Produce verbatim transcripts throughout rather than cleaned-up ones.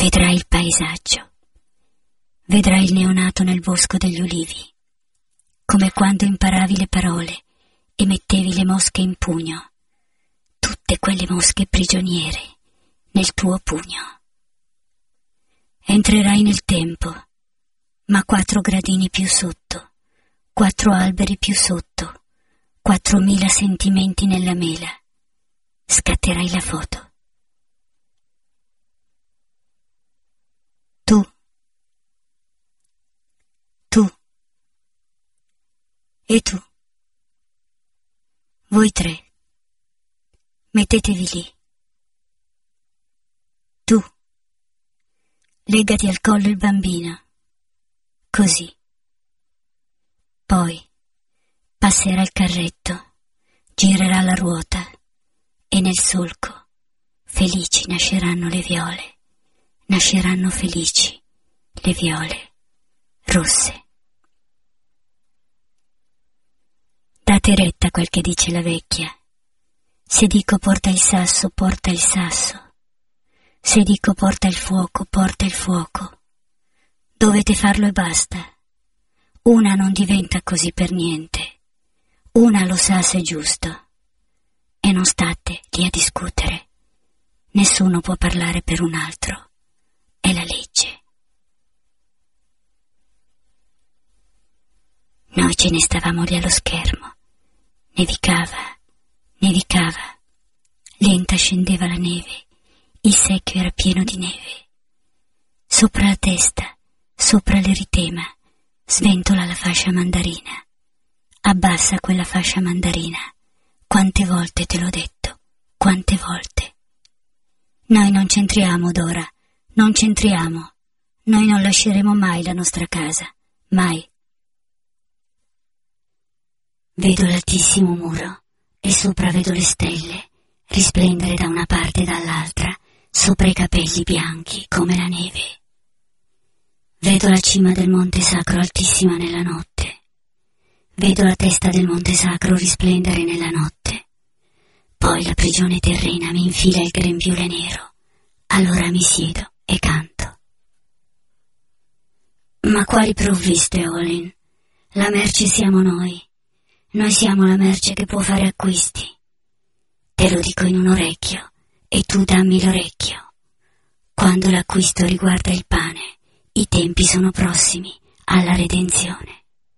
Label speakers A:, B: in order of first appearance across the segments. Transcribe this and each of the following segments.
A: Vedrai il paesaggio, vedrai il neonato nel bosco degli ulivi, come quando imparavi le parole e mettevi le mosche in pugno, tutte quelle mosche prigioniere nel tuo pugno. Entrerai nel tempo, ma quattro gradini più sotto, quattro alberi più sotto, quattromila sentimenti nella mela. Scatterai la foto. Tu, tu e tu. Voi tre. Mettetevi lì. Tu. Legati al collo il bambino. Così. Poi passerà il carretto, girerà la ruota e nel solco felici nasceranno le viole, nasceranno felici le viole rosse. Date retta a quel che dice la vecchia. Se dico porta il sasso, porta il sasso. Se dico porta il fuoco, porta il fuoco. Dovete farlo e basta. Una non diventa così per niente. Una lo sa se è giusto. E non state lì a discutere. Nessuno può parlare per un altro. È la legge. Noi ce ne stavamo lì allo schermo. Nevicava, nevicava. Lenta scendeva la neve. Il secchio era pieno di neve. Sopra la testa, sopra l'eritema, sventola la fascia mandarina. Abbassa quella fascia mandarina. Quante volte te l'ho detto, quante volte. Noi non c'entriamo d'ora, non c'entriamo. Noi non lasceremo mai la nostra casa, mai. Vedo l'altissimo muro e sopra vedo le stelle risplendere da una parte e dall'altra, sopra i capelli bianchi come la neve. Vedo la cima del Monte Sacro altissima nella notte. Vedo la testa del Monte Sacro risplendere nella notte. Poi la prigione terrena mi infila il grembiule nero. Allora mi siedo e canto. Ma quali provviste, Olin? La merce siamo noi. Noi siamo la merce che può fare acquisti. Te lo dico in un orecchio e tu dammi l'orecchio. Quando l'acquisto riguarda il pane, i tempi sono prossimi alla redenzione.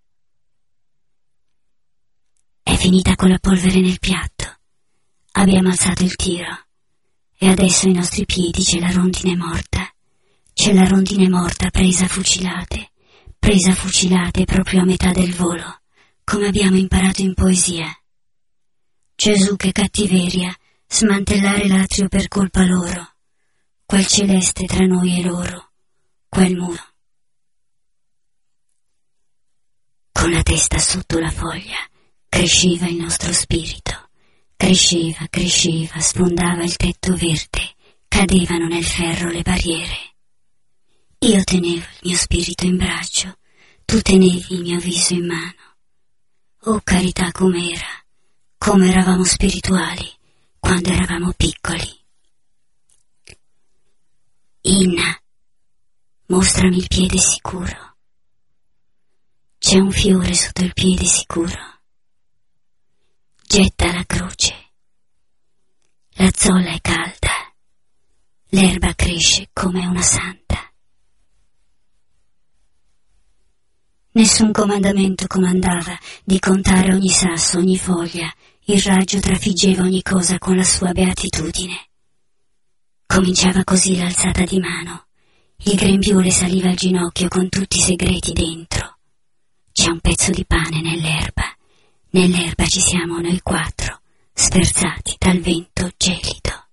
A: È finita con la polvere nel piatto. Abbiamo alzato il tiro e adesso ai nostri piedi c'è la rondine morta. C'è la rondine morta presa a fucilate, presa a fucilate proprio a metà del volo, come abbiamo imparato in poesia. Gesù, che cattiveria, smantellare l'atrio per colpa loro, quel celeste tra noi e loro, quel muro. Con la testa sotto la foglia cresceva il nostro spirito, cresceva, cresceva, sfondava il tetto verde, cadevano nel ferro le barriere. Io tenevo il mio spirito in braccio, tu tenevi il mio viso in mano. Oh carità, com'era, come eravamo spirituali quando eravamo piccoli. Inna, mostrami il piede sicuro. C'è un fiore sotto il piede sicuro. Getta la croce. La zolla è calda. L'erba cresce come una santa. Nessun comandamento comandava di contare ogni sasso, ogni foglia. Il raggio trafiggeva ogni cosa con la sua beatitudine. Cominciava così l'alzata di mano. Il grembiule saliva al ginocchio con tutti i segreti dentro. C'è un pezzo di pane nell'erba. Nell'erba ci siamo noi quattro, sferzati dal vento gelido.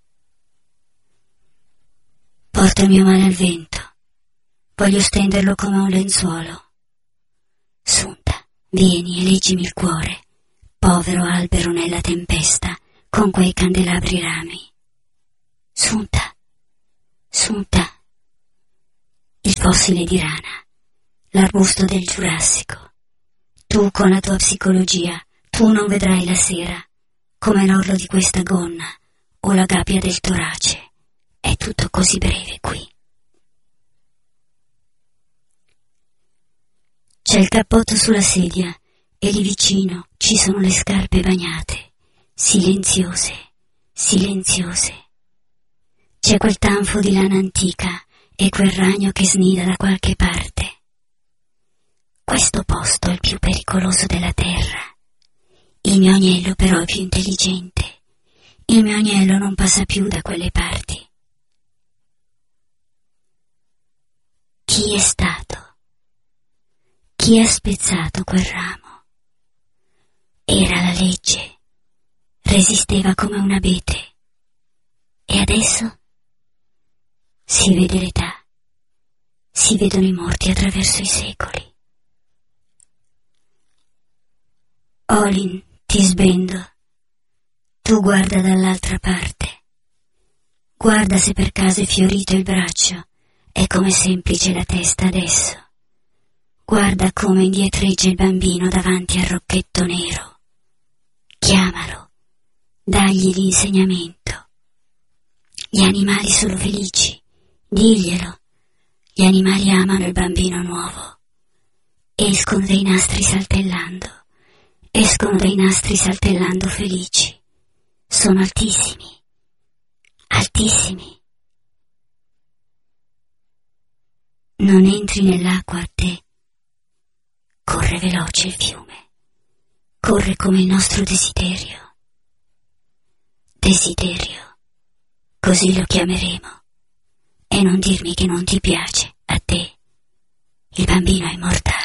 A: Porto il mio male al vento. Voglio stenderlo come un lenzuolo. Sunta, vieni e leggimi il cuore, povero albero nella tempesta, con quei candelabri rami. Sunta, Sunta, il fossile di rana, l'arbusto del Giurassico. Tu con la tua psicologia, tu non vedrai la sera, come l'orlo di questa gonna o la gabbia del torace. È tutto così breve qui. il cappotto sulla sedia e lì vicino ci sono le scarpe bagnate, silenziose, silenziose. C'è quel tanfo di lana antica e quel ragno che snida da qualche parte. Questo posto è il più pericoloso della terra. Il mio agnello però è più intelligente. Il mio agnello non passa più da quelle parti. Chi è stato? Chi ha spezzato quel ramo? Era la legge. Resisteva come un abete. E adesso? Si vede l'età. Si vedono i morti attraverso i secoli. Olin, ti sbendo. Tu guarda dall'altra parte. Guarda se per caso è fiorito il braccio e come semplice la testa adesso. Guarda come indietreggia il bambino davanti al rocchetto nero. Chiamalo, dagli l'insegnamento. Gli animali sono felici, diglielo. Gli animali amano il bambino nuovo. Escono dai nastri saltellando, escono dai nastri saltellando felici. Sono altissimi, altissimi. Non entri nell'acqua a te. Corre veloce il fiume, corre come il nostro desiderio. Desiderio, così lo chiameremo. E non dirmi che non ti piace, a te. Il bambino è immortale.